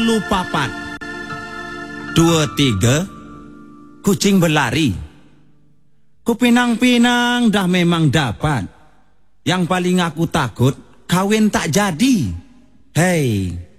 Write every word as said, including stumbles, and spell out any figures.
Lu papat. Dua tiga. Kucing berlari. Kupinang-pinang dah memang dapat. Yang paling aku takut, kawin tak jadi. Hei,